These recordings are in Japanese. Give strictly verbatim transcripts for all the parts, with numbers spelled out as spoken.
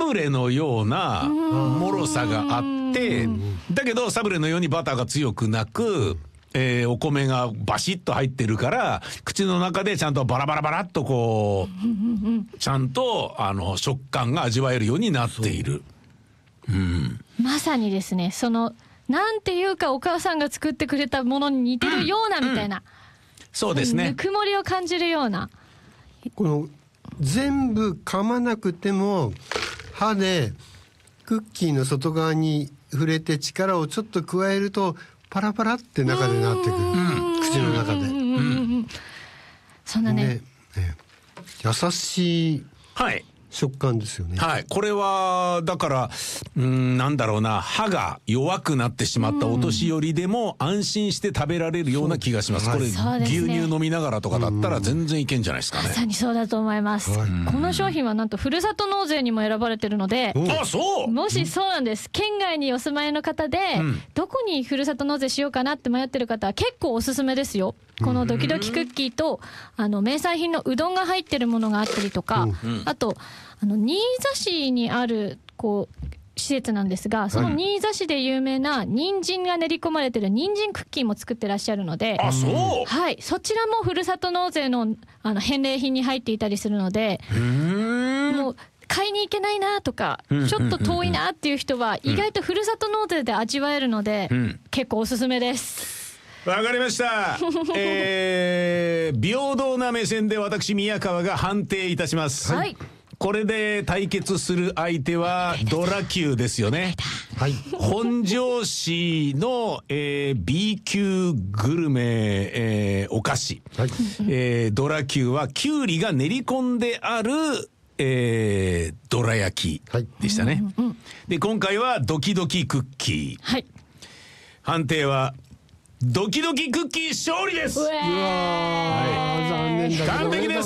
ブレのような脆さがあって、だけどサブレのようにバターが強くなく、えー、お米がバシッと入ってるから口の中でちゃんとバラバラバラっとこうちゃんとあの食感が味わえるようになっている。うん、 まさにですね、そのなんていうかお母さんが作ってくれたものに似てるようなみたいな、うんうん、 そうですね、 ぬくもりを感じるような。 この全部噛まなくても歯でクッキーの外側に触れて力をちょっと加えるとパラパラって中でなってくる、口の中で、うん、 そんなね、 ね、ね、優しい食感ですよね。 はい、これはだからうーんなんだろうな、歯が弱くなってしまったお年寄りでも安心して食べられるような気がします。これ、はい、牛乳飲みながらとかだったら全然いけんじゃないですかね。 まさにそうだと思います、はい、この商品はなんとふるさと納税にも選ばれてるので、 あ、そうもしそうなんです、県外にお住まいの方で、うん、どこにふるさと納税しようかなって迷ってる方は結構おすすめですよ。このドキドキクッキーとあの名産品のうどんが入ってるものがあったりとか、うん、あとあの新座市にあるこう施設なんですが、その新座市で有名な人参が練り込まれてる人参クッキーも作ってらっしゃるので、 あ、そう、 はい、そちらもふるさと納税のあの返礼品に入っていたりするので、うーん、もう買いに行けないなとかちょっと遠いなっていう人は意外とふるさと納税で味わえるので、うん、結構おすすめです。 わかりました、えー、平等な目線で私宮川が判定いたします、はい、これで対決する相手はドラキューですよね。はい、本庄市の、えー、B 級グルメ、えー、お菓子、はい、えー、ドラキューはきゅうりが練り込んである、えー、どら焼きでしたね、はい、で今回はドキドキクッキー、はい、判定はドキドキクッキー勝利です。うわー、 はい、残念だけど完璧です。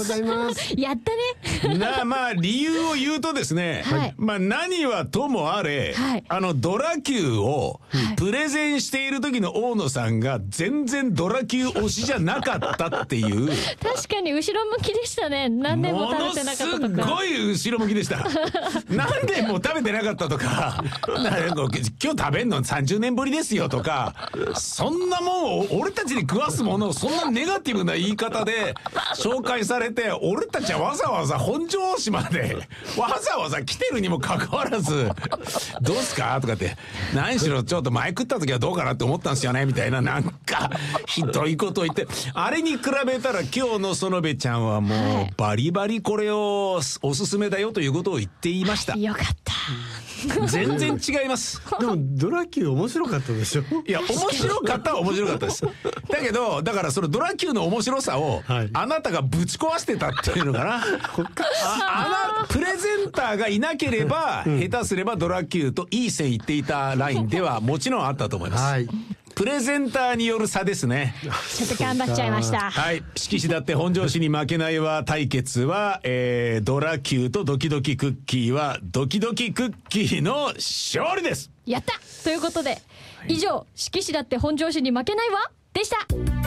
やったね。 なあ、まあ理由を言うとですね、はい、まあ何はともあれ、はい、あのドラキューをプレゼンしている時の大野さんが全然ドラキュー推しじゃなかったっていう。確かに後ろ向きでしたね。何年も食べてなかったとか。 ものすごい後ろ向きでした。何年も食べてなかったとか、なんか今日食べんのさんじゅうねんぶりですよとか、そんなもう俺たちに食わすものをそんなネガティブな言い方で紹介されて、俺たちはわざわざ本庄市までわざわざ来てるにもかかわらずどうすかとかって、何しろちょっと前食った時はどうかなって思ったんですよねみたいな、なんかひどいことを言って、あれに比べたら今日の園部ちゃんはもうバリバリこれをおすすめだよということを言っていました。 よかった。 全然違います。 でもドラキュー面白かったでしょ。 いや面白かったは面白かったです。だけどだからそのドラキューの面白さを、はい、あなたがぶち壊してたっていうのかな。ああなプレゼンターがいなければ、うん、下手すればドラキューといい線いっていたラインではもちろんあったと思います。はい、プレゼンターによる差ですね。 ちょっと頑張っちゃいました。 はい、色紙だって本庄市に負けないわ対決は、えー、ドラキューとドキドキクッキーはドキドキクッキーの勝利です。 やったということで、以上色紙だって本庄市に負けないわでした。